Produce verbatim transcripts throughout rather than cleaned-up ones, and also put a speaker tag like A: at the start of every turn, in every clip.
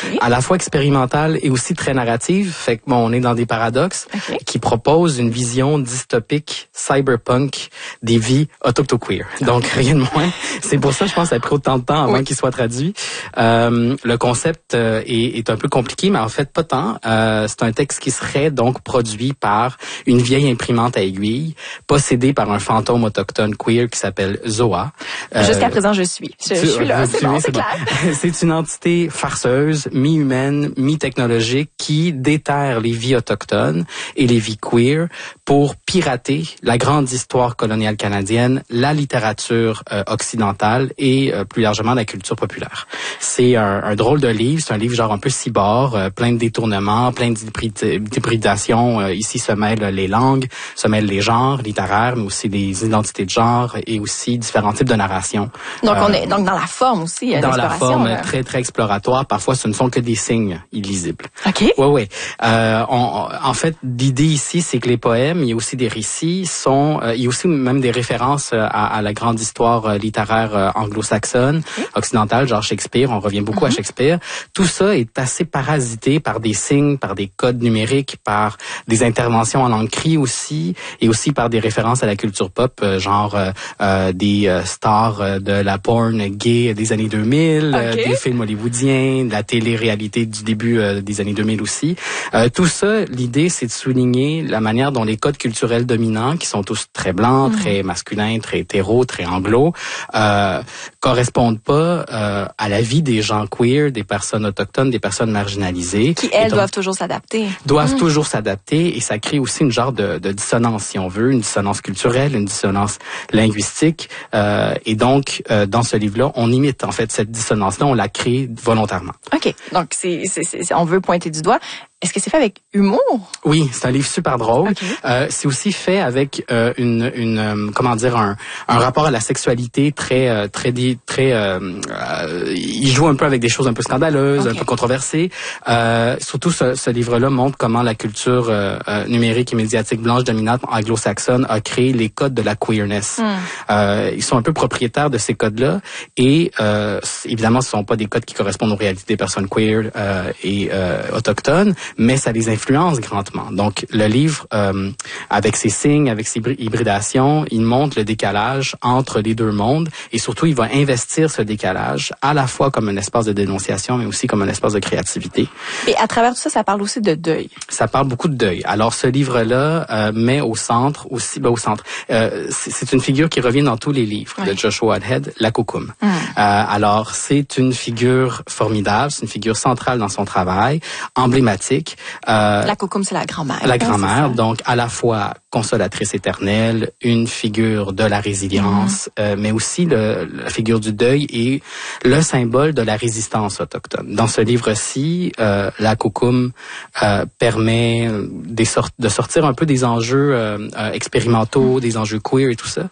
A: à la fois expérimentale et aussi très narrative. Fait que bon, on est dans des paradoxes
B: okay.
A: qui proposent une vision dystopique, cyberpunk des vies autochtoqueer. Donc rien de moins. C'est pour ça, je pense, que ça a pris autant de temps avant oui. qu'il soit traduit. Euh, le concept euh, est, est un peu compliqué, mais en fait pas tant. Euh, c'est un texte qui serait donc produit par une vieille imprimante à aiguille, possédée par un fantôme autochtone queer qui s'appelle Zoa.
B: Euh, Jusqu'à présent, je suis. Je, je suis là, c'est bon, c'est clair.
A: C'est une entité farceuse, mi-humaine, mi-technologique qui déterre les vies autochtones et les vies queer pour pirater la grande histoire coloniale canadienne, la littérature euh, occidentale et euh, plus largement la culture populaire. C'est un, un drôle de livre, c'est un livre genre un peu cyborg, euh, plein de détournements, plein d'hybridations. Euh, ici se mêlent les langues, se mêlent les genres littéraires, mais aussi les identités de genre et aussi différents types de narration.
B: Donc,
A: euh,
B: on est donc dans la forme aussi.
A: Dans la forme
B: là.
A: très, très exploratoire. Parfois, ce ne sont que des signes illisibles.
B: OK.
A: Oui, oui. Euh, on, en fait, l'idée ici, c'est que les poèmes, il y a aussi des récits, sont, euh, il y a aussi même des références à, à la grande histoire euh, littéraire euh, anglo-saxonne, okay. occidentale, genre Shakespeare. On revient beaucoup mm-hmm. à Shakespeare. Tout ça est assez parasité par des signes, par des codes numériques, par des interventions en langue cri aussi, et aussi par des références à la culture pop, euh, genre euh, euh, des euh, stars euh, de la porn gay des années deux mille, okay. euh, des films hollywoodiens, de la télé-réalité du début euh, des années deux mille aussi. Euh, tout ça, l'idée, c'est de souligner la manière dont les codes culturels dominants, qui sont tous très blancs, mmh. très masculins, très hétéros, très anglo, euh, correspondent pas euh, à la vie des gens queer, des personnes autochtones, des personnes marginalisées.
B: Qui, elles, donc, doivent toujours s'adapter.
A: Doivent mmh. toujours s'adapter, et ça crée aussi une genre de, de dissonance, si on veut, une dissonance culturelle, une dissonance linguistique. Euh, et donc, euh, dans ce livre-là, on imite en fait cette dissonance-là, on la crée volontairement.
B: OK. Donc, c'est, c'est, c'est, on veut pointer du doigt. Est-ce que c'est fait avec humour?
A: Oui, c'est un livre super drôle.
B: Okay.
A: Euh, c'est aussi fait avec euh, une, une euh, comment dire, un, un rapport à la sexualité très, euh, très, très. Euh, euh, il joue un peu avec des choses un peu scandaleuses, okay. un peu controversées. Euh, surtout, ce, ce livre-là montre comment la culture euh, euh, numérique et médiatique blanche dominante anglo-saxonne a créé les codes de la queerness. Mm. Euh, ils sont un peu propriétaires de ces codes-là, et euh, évidemment, ce sont pas des codes qui correspondent aux réalités des personnes queer euh, et euh, autochtones, mais ça les influence grandement. Donc, le livre, euh, avec ses signes, avec ses hybridations, il montre le décalage entre les deux mondes, et surtout, il va investir ce décalage à la fois comme un espace de dénonciation, mais aussi comme un espace de créativité.
B: Et à travers tout ça, ça parle aussi de deuil.
A: Ça parle beaucoup de deuil. Alors, ce livre-là euh, met au centre aussi, ben, au centre, euh, c'est, c'est une figure qui revient dans tous les livres oui. de Joshua Whitehead, la Kokum. Mm. Euh, alors, c'est une figure formidable, c'est une figure centrale dans son travail, emblématique.
B: Euh, la Kokum, c'est la grand-mère.
A: La grand-mère, donc à la fois consolatrice éternelle, une figure de la résilience, mm-hmm. euh, mais aussi le, la figure du deuil et le symbole de la résistance autochtone. Dans ce livre-ci, euh, la Kokum euh, permet des sortes, de sortir un peu des enjeux euh, euh, expérimentaux, mm-hmm. des enjeux queer et tout ça,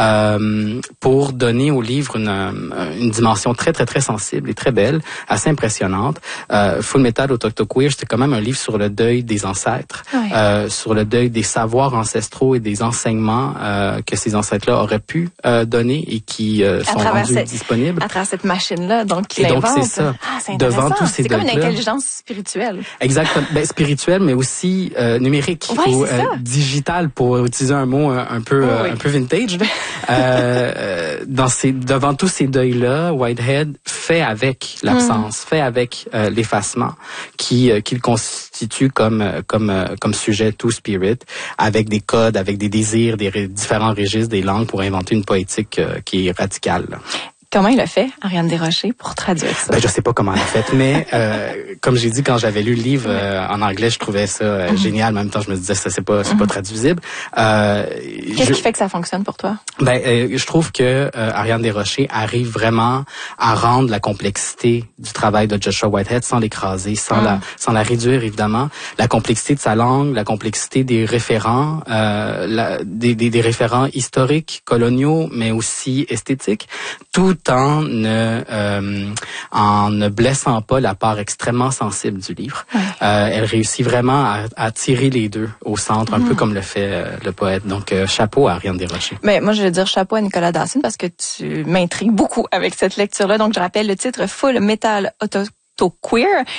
A: euh, pour donner au livre une, une dimension très, très, très sensible et très belle, assez impressionnante. Euh, Full Metal Autochtoqueer, c'était quand même un livre sur le deuil des ancêtres, oui. euh, sur le deuil des savoirs ancestraux et des enseignements euh, que ces ancêtres-là auraient pu euh, donner et qui euh, sont rendus
B: cette,
A: disponibles.
B: À travers cette machine-là, donc qui
A: Et
B: l'invente.
A: donc c'est ça.
B: Ah, c'est
A: devant tous ces
B: c'est comme
A: deuils-là.
B: une intelligence spirituelle.
A: Exactement, ben, spirituelle, mais aussi euh, numérique
B: ouais,
A: ou
B: euh,
A: digital, pour utiliser un mot un, un peu,
B: oh, oui.
A: un peu vintage. euh, dans ces, devant tous ces deuils-là, Whitehead fait avec l'absence, mm. fait avec euh, l'effacement, qui euh, qu'il constitue comme comme comme sujet to spirit, avec des codes, avec des désirs, des ré, différents registres, des langues pour inventer une poétique euh, qui est radicale. Là.
B: Comment il a fait, Ariane Desrochers, pour traduire ça?
A: Ben, je sais pas comment elle a fait, mais euh, comme j'ai dit, quand j'avais lu le livre euh, en anglais, je trouvais ça euh, mm-hmm. génial. En même temps, je me disais ça c'est pas c'est mm-hmm. pas traduisible. Euh,
B: Qu'est-ce
A: je,
B: qui fait que ça fonctionne pour toi?
A: Ben, euh, je trouve que euh, Ariane Desrochers arrive vraiment à rendre la complexité du travail de Joshua Whitehead sans l'écraser, sans mm. la sans la réduire évidemment. La complexité de sa langue, la complexité des référents, euh, la, des, des des référents historiques, coloniaux, mais aussi esthétiques, tout en ne euh, en ne blessant pas la part extrêmement sensible du livre. Ouais. Euh, elle réussit vraiment à, à tirer les deux au centre, un mmh. peu comme le fait euh, le poète. Donc, euh, chapeau à Ariane Desrochers.
B: Mais moi, je veux dire chapeau à Nicolas Dawson parce que tu m'intrigues beaucoup avec cette lecture-là. Donc, je rappelle le titre Full Metal Autochtoqueer.